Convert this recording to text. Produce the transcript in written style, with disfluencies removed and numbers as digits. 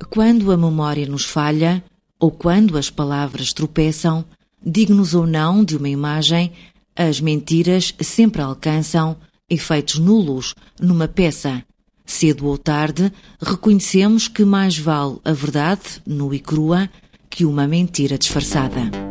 Quando a memória nos falha, ou quando as palavras tropeçam, dignos ou não de uma imagem, as mentiras sempre alcançam efeitos nulos numa peça. Cedo ou tarde, reconhecemos que mais vale a verdade, nua e crua, que uma mentira disfarçada.